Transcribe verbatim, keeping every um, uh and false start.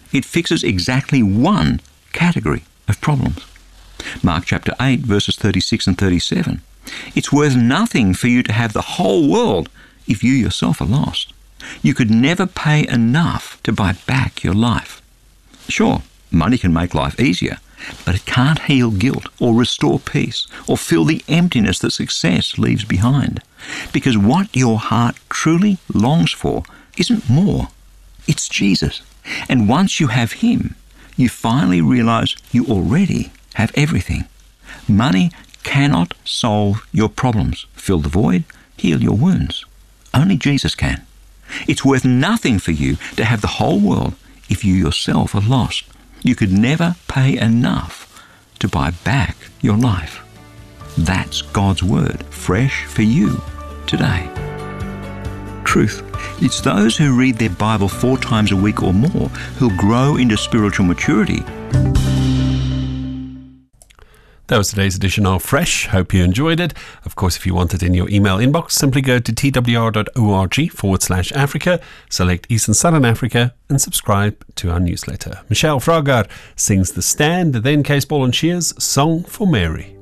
It fixes exactly one category of problems. Mark chapter eight, verses thirty-six and thirty-seven. It's worth nothing for you to have the whole world if you yourself are lost. You could never pay enough to buy back your life. Sure, money can make life easier, but it can't heal guilt or restore peace or fill the emptiness that success leaves behind. Because what your heart truly longs for isn't more. It's Jesus. And once you have him, you finally realize you already have everything. Money cannot solve your problems, fill the void, heal your wounds. Only Jesus can. It's worth nothing for you to have the whole world if you yourself are lost. You could never pay enough to buy back your life. That's God's word, fresh for you today. Truth. It's those who read their Bible four times a week or more who'll grow into spiritual maturity. That was today's edition of Fresh. Hope you enjoyed it. Of course, if you want it in your email inbox, simply go to twr.org forward slash Africa, select East and Southern Africa, and subscribe to our newsletter. Michelle Fragar sings The Stand, then Case Ball and Shears' Song for Mary.